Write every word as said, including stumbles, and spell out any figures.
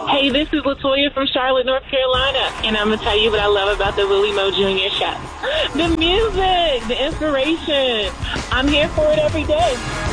Hey, this is Latoya from Charlotte, North Carolina, and I'm going to tell you what I love about the Willie Mo Junior Show. The music, the inspiration. I'm here for it every day.